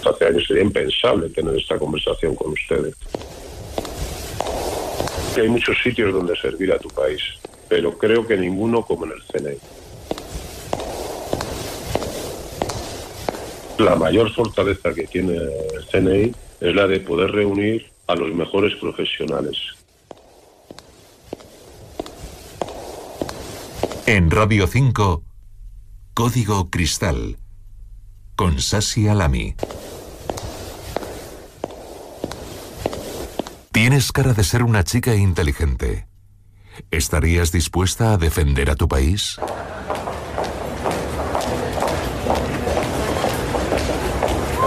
hasta hace años sería impensable tener esta conversación con ustedes. Hay muchos sitios donde servir a tu país, pero creo que ninguno como en el CNI. La mayor fortaleza que tiene el CNI es la de poder reunir a los mejores profesionales. En Radio 5, Código Cristal, con Sasi Alami. Tienes cara de ser una chica inteligente. ¿Estarías dispuesta a defender a tu país?